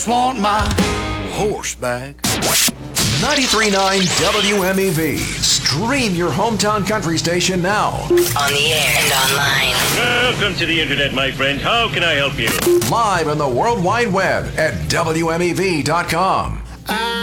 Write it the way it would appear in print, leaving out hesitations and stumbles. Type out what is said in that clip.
Want my horse back. 93.9 WMEV. Stream your hometown country station now. On the air and online. Welcome to the internet, my friend. How can I help you? Live on the World Wide Web at WMEV.com.